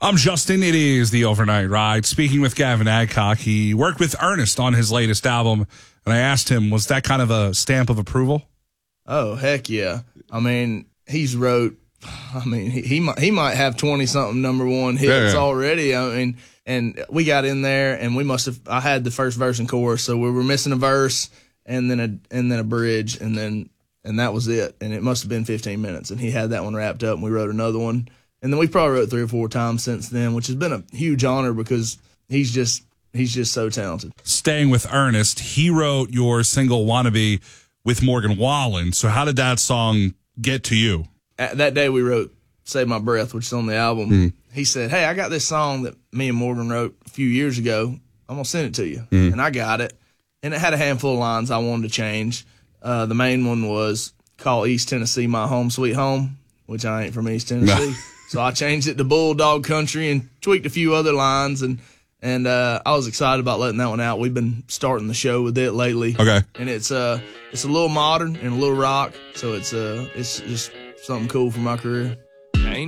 I'm Justin. It is the Overnight Ride. Speaking with Gavin Adcock, he worked with Ernest on his latest album, and I asked him, was that kind of a stamp of approval? Oh, heck yeah. I mean, he might have 20-something number one hits already. I mean, and we got in there, and I had the first verse and chorus, so we were missing a verse and then a bridge, and that was it. And it must have been 15 minutes, and he had that one wrapped up, and we wrote another one. And then we probably wrote 3 or 4 times since then, which has been a huge honor because he's just so talented. Staying with Ernest, he wrote your single "Wannabe" with Morgan Wallen. So how did that song get to you? That day we wrote "Save My Breath," which is on the album. Mm. He said, "Hey, I got this song that me and Morgan wrote a few years ago. I'm gonna send it to you." And I got it, and it had a handful of lines I wanted to change. The main one was "Call East Tennessee my home sweet home," which I ain't from East Tennessee. So I changed it to Bulldog Country and tweaked a few other lines, and I was excited about letting that one out. We've been starting the show with it lately. Okay. And it's a little modern and a little rock, so it's just something cool for my career.